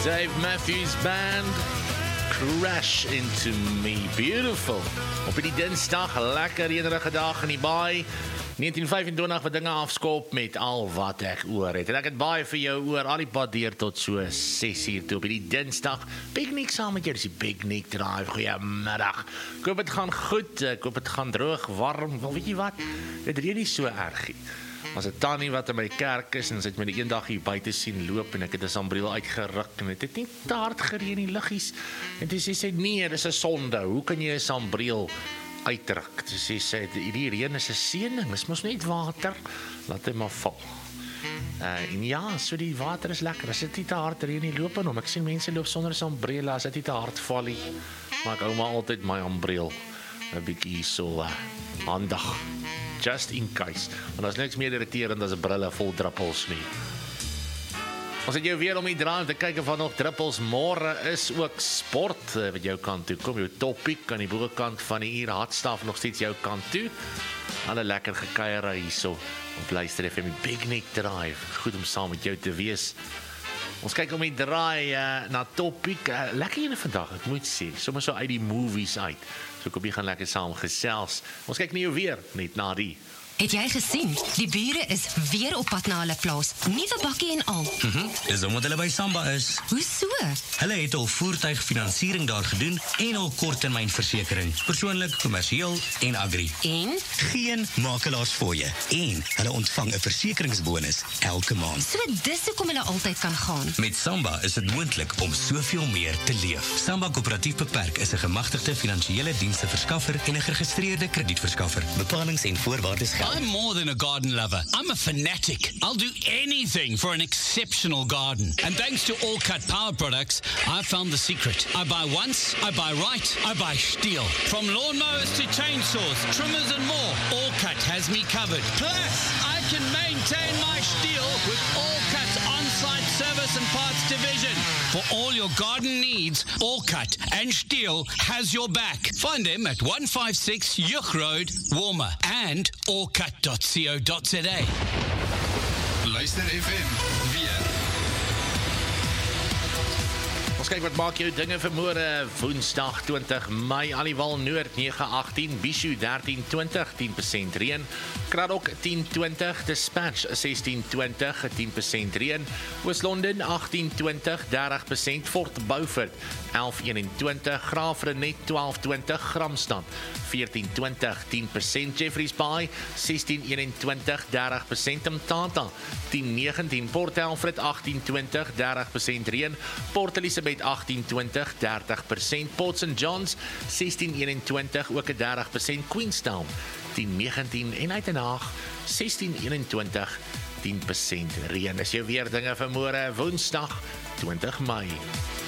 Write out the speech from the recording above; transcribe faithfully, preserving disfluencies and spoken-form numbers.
Dave Matthews Band, Crash Into Me, beautiful. Op die dinsdag, lekker reënerige dag in die baai, negentien vyfentwintig wat dinge afskop met al wat ek oor het. En ek het baie vir jou oor, al die pad deur tot so ses uur toe op die dinsdag. Picnic saam met jou, dis die Picnic Drive, goeiemiddag. Ek hoop het gaan goed, ek hoop het gaan droog, warm, wel weet jy wat, dit reën nie so erg. As 'n tannie wat in my kerk is, en sy het my die een dag hier buite sien loop, en ek het 'n sambreel uitgeruk, en het het nie te hard gereën nie, liggies, en toe sê sy, nee, dis 'n sonde, hoe kan jy 'n sambreel uitruk? Toe sê sy, die reën is 'n seëning, dis mos net water, laat hy maar val. Uh, en ja, so die water is lekker, as dit nie te hard reën nie, loop in hom, ek sien mense loop sonder sambreel, as dit nie te hard val nie, maar ek hou maar altyd my sambreel, 'n bietjie so uh, handig, just in case, want as niks meer irriterend as 'n brille vol druppels nie. Ons het jou weer om die draai te kyk of van nog druppels. Môre is ook sport wat jou kant toe kom, jou topic aan die bokant van die uur, hartstaf nog steeds jou kant toe. Alle lekker gekuier hierso op luister F M Picnic Drive, goed om saam met jou te wees. Ons kyk om die draai uh, na topic, uh, lekker ene vandag, ek moet sê, sommer so uit die movies uit, so kom jy gaan lekker saam gesels. Ons kyk na jou weer, net na die. Het jy gesien? Die bure is weer op pad na hulle plaas, nuwe bakkie en al. Mhm, dis omdat hulle by Samba is. Hoe so? Hulle het al voertuigfinansiering daar gedoen en al korttermynversekering, persoonlik, kommersieel en agri. En? Geen makelaars voor je. En hulle ontvang 'n versekeringsbonus elke maand. So dis hoekom hulle altyd kan gaan. Met Samba is dit moontlik om soveel meer te leef. Samba Koöperatief Beperk is 'n gemagtigde finansiële dienste verskaffer en 'n geregistreerde kredietverskaffer. Bepalings en voorwaardes geld. I'm more than a garden lover. I'm a fanatic. I'll do anything for an exceptional garden. And thanks to All Cut Power Products, I found the secret. I buy once, I buy right, I buy steel. From lawnmowers to chainsaws, trimmers and more, All Cut has me covered. Plus, I can maintain my steel with All Cut's on-site service and parts division. For all your garden needs, All Cut and Steel has your back. Find them at one fifty-six Yuch Road, Warmer, and all cut dot co dot za. Luister F M, weer. Ons kyk wat maak jou dinge vir môre, Woensdag twintig Mei, Aliwal Noord nege agtien, Bishu dertien twintig, tien persent reën, Kraddock tien twintig, Dispatch sestien twintig, tien persent reën, Oos-London agtien twintig, dertig persent, Fort Beaufort elf eenentwintig, Graafrenet twaalf twintig, Gramstad veertien twintig, tien persent, Jeffreys Bay sestien eenentwintig, dertig persent, Mtata tien negentien, Port Alfred agtien twintig, dertig persent reën, Port Elizabeth agtien twintig, dertig persent, Port Saint John's sestien eenentwintig, ook 'n dertig persent, Queenstown tien negentien en Uitenhaag sestien eenentwintig, tien persent reën. Is jou weer dinge vir môre, Woensdag twintig Mei.